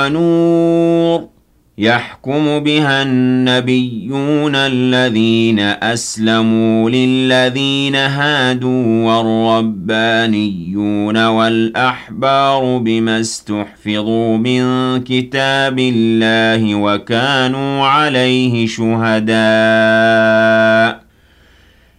نور يحكم بها النبيون الذين أسلموا للذين هادوا والربانيون والأحبار بما استحفظوا من كتاب الله وكانوا عليه شهداء